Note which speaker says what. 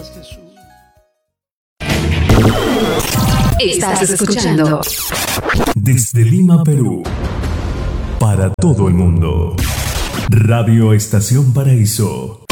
Speaker 1: Estás escuchando
Speaker 2: desde Lima, Perú, para todo el mundo. Radio Estación Paraíso.